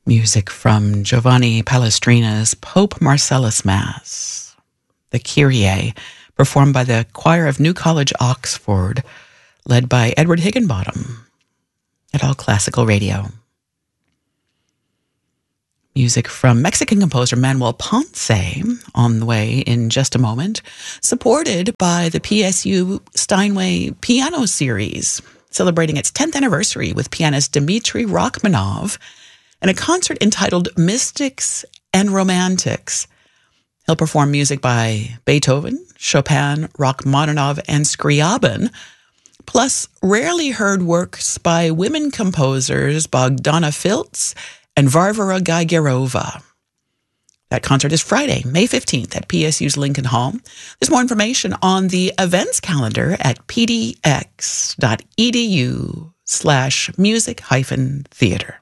Music from Giovanni Palestrina's Pope Marcellus Mass, the Kyrie, performed by the Choir of New College, Oxford, led by Edward Higginbottom at All Classical Radio. Music from Mexican composer Manuel Ponce, on the way in just a moment, supported by the PSU Steinway Piano Series, celebrating its 10th anniversary with pianist Dmitry Rachmanov, and a concert entitled Mystics and Romantics. He'll perform music by Beethoven, Chopin, Rachmaninoff, and Scriabin, plus rarely heard works by women composers Bogdana Filtz and Varvara Gaigerova. That concert is Friday, May 15th at PSU's Lincoln Hall. There's more information on the events calendar at pdx.edu/music-theater.